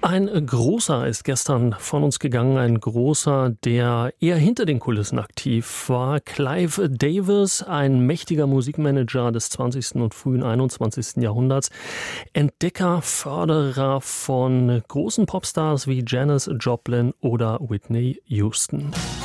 Ein großer ist gestern von uns gegangen, ein großer, der eher hinter den Kulissen aktiv war. Clive Davis, ein mächtiger Musikmanager des 20. und frühen 21. Jahrhunderts. Entdecker, Förderer von großen Popstars wie Janis Joplin oder Whitney Houston.